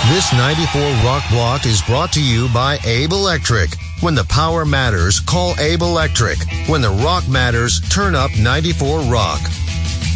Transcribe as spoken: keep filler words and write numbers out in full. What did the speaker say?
This ninety-four Rock Block is brought to you by Abe Electric. When the power matters, call Abe Electric. When the rock matters, turn up ninety-four Rock.